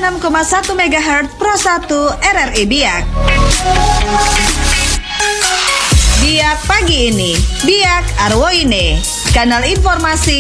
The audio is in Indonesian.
96,1 MHz Pro 1 RRI Biak. Biak pagi ini, Biak Arwoine, kanal informasi